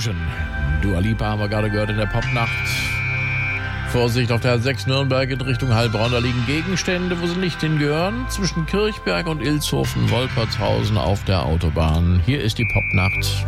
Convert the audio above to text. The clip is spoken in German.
Illusion. Dua Lipa haben wir gerade gehört in der Popnacht. Vorsicht auf der 6 Nürnberg in Richtung Heilbronn. Da liegen Gegenstände, wo sie nicht hingehören. Zwischen Kirchberg und Ilshofen, Wolpertshausen auf der Autobahn. Hier ist die Popnacht.